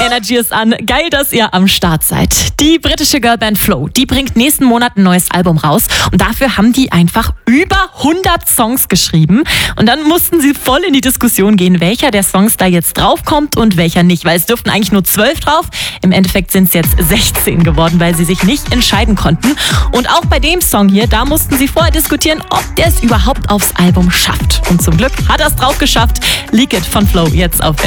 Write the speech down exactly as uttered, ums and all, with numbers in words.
Energy ist an. Geil, dass ihr am Start seid. Die britische Girlband Flow, die bringt nächsten Monat ein neues Album raus. Und dafür haben die einfach über hundert Songs geschrieben. Und dann mussten sie voll in die Diskussion gehen, welcher der Songs da jetzt draufkommt und welcher nicht. Weil es dürften eigentlich nur zwölf drauf. Im Endeffekt sind es jetzt sechzehn geworden, weil sie sich nicht entscheiden konnten. Und auch bei dem Song hier, da mussten sie vorher diskutieren, ob der es überhaupt aufs Album schafft. Und zum Glück hat er es drauf geschafft. Leak It von Flow jetzt auf